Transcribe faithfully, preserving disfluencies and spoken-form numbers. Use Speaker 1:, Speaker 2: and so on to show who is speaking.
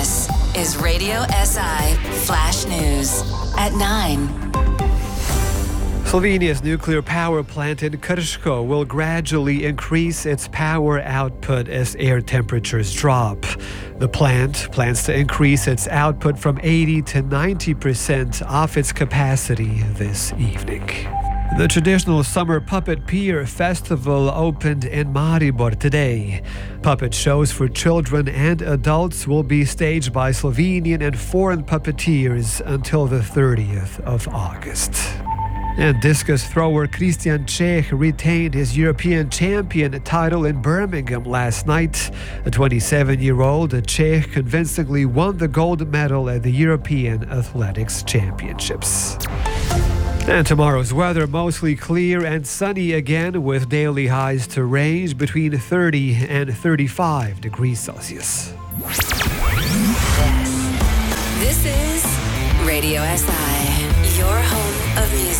Speaker 1: This is Radio S I Flash News at nine.
Speaker 2: Slovenia's nuclear power plant in Krško will gradually increase its power output as air temperatures drop. The plant plans to increase its output from eighty to ninety percent of its capacity this evening. The traditional Summer Puppet Pier Festival opened in Maribor today. Puppet shows for children and adults will be staged by Slovenian and foreign puppeteers until the thirtieth of August. And discus thrower Christian Čeh retained his European champion title in Birmingham last night. The twenty-seven-year-old Čeh convincingly won the gold medal at the European Athletics Championships. And tomorrow's weather, mostly clear and sunny again, with daily highs to range between thirty and thirty-five degrees Celsius.
Speaker 1: This is Radio S I, your home of music.